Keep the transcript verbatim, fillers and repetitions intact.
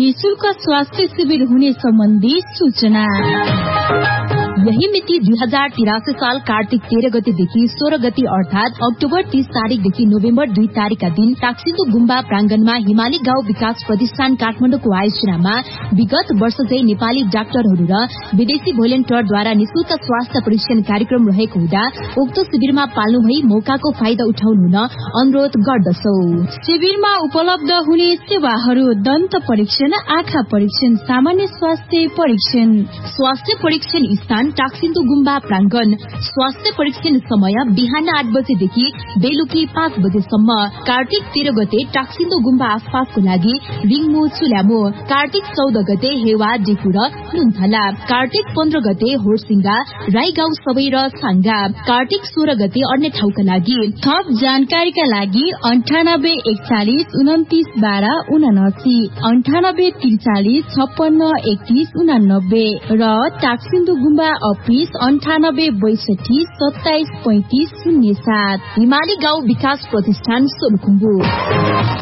निशुल्क स्वास्थ्य शिविर हुने सम्बन्धी सूचना। यही मिति दुई हजार तिरासी साल कार्तिक तेह्र गतेदेखि सोह्र गते अर्थात अक्टोबर तीस तारीकदेखि नोभेम्बर दुई तारीकका दिन टाक्सिन्दो गुम्बा प्रांगणमा हिमाली गाउँ विकास प्रतिष्ठान काठमाडौँको आयोजनामा विगत वर्ष झै नेपाली डाक्टरहरू र विदेशी भोलिन्टियरद्वारा निशुल्क स्वास्थ्य परीक्षण कार्यक्रम रहेको हुँदा उक्त शिविरमा पाल्नु भई मौकाको फाइदा उठाउनु हुन अनुरोध गर्दछौ। शिविरमा उपलब्ध हुने सेवाहरू दन्त परीक्षण, आँखा परीक्षण, सामान्य स्वास्थ्य परीक्षण। स्वास्थ्य परीक्षण स्थान टाक्सिन्दो गुम्बा प्रांगण। स्वास्थ्य परीक्षण समय बिहान आठ बजेदेखि बेलुकी पाँच बजेसम्म। कार्तिक तेह्र गते टाक्सिन्दो गुम्बा आसपासको लागि रिङमो चुल्यामो। कार्तिक चौध गते हेवा डिफु र नुनथला। कार्तिक पन्ध्र गते होरसिंगा, राई गाउँ सबै र छाङ्गा। कार्तिक सोह्र गते अन्य ठाउँका लागि। थप जानकारीका लागि अन्ठानब्बे एकचालिस उन्तिस बाह्र उनासी अन्ठानब्बे त्रिचालिस छप्पन्न एकतीस उनानब्बे र टाक्सिन्दो गुम्बा अफिस अन्ठानब्बे बैसठी सत्ताइस पैंतिस शून्य सात। हिमाली गाउँ विकास प्रतिष्ठान सोलुखुम्बु।